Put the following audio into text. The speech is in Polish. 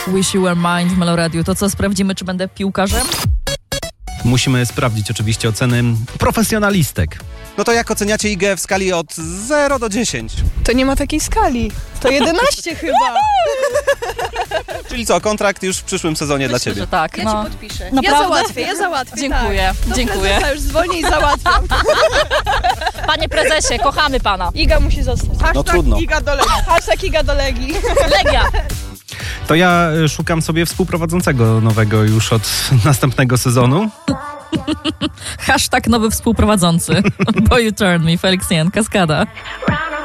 Wish You Were Mine w Meloradiu. To co, sprawdzimy, czy będę piłkarzem? Musimy sprawdzić oczywiście oceny profesjonalistek. No to jak oceniacie Igę w skali od 0 do 10? To nie ma takiej skali. To 11 chyba. Czyli co, kontrakt już w przyszłym sezonie dla ciebie? Że tak, Ja no. ci podpiszę. Naprawdę? Ja załatwię. Dziękuję, Tak. dziękuję. prezesa już dzwonię i załatwiam. Panie prezesie, kochamy pana. Iga musi zostać. No trudno. Iga do Legii. Hashtag Iga do Legii. Legia. To ja szukam sobie współprowadzącego nowego już od następnego sezonu. Hashtag nowy współprowadzący. Boy You Turn Me, Felix Jan, Kaskada.